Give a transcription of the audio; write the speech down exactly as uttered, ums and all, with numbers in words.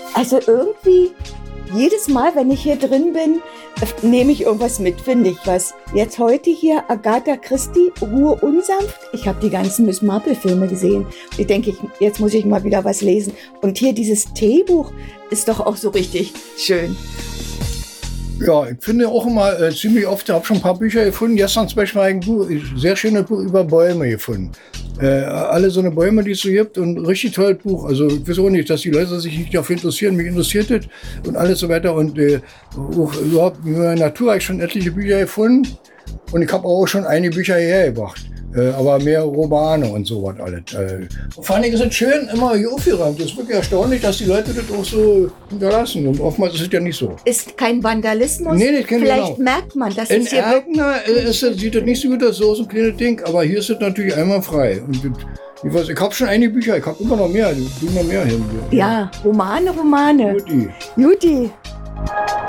Also irgendwie, jedes Mal, wenn ich hier drin bin, nehme ich irgendwas mit, finde ich was. Jetzt heute hier Agatha Christie, Ruhe unsanft. Ich habe die ganzen Miss Marple-Filme gesehen. Ich denke, ich, jetzt muss ich mal wieder was lesen. Und hier dieses Teebuch ist doch auch so richtig schön. Ja, ich finde auch immer äh, ziemlich oft, ich habe schon ein paar Bücher gefunden. Gestern zum Beispiel ein Buch, ein sehr schönes Buch über Bäume gefunden. Äh, alle so eine Bäume, die es so gibt, und ein richtig tolles Buch. Also ich weiß auch nicht, dass die Leute sich nicht dafür interessieren. Mich interessiert das und alles so weiter. Und äh, auch überhaupt in der Natur habe ich schon etliche Bücher gefunden. Und ich habe auch schon einige Bücher hergebracht. Äh, aber mehr Romane und sowas alles. Äh, vor allem ist es schön, immer hier aufgeräumt. Es ist wirklich erstaunlich, dass die Leute das auch so hinterlassen. Und oftmals ist es ja nicht so. Ist kein Vandalismus? Nee, das kennt Vielleicht genau. merkt man, dass In es hier Erkner äh, ist das, sieht das nicht so gut aus, so ein kleines Ding. Aber hier ist es natürlich einmal frei. Und das, ich weiß, ich habe schon einige Bücher, ich habe immer noch mehr. Ich will noch mehr hin. Ja, Romane, Romane. Juti. Juti.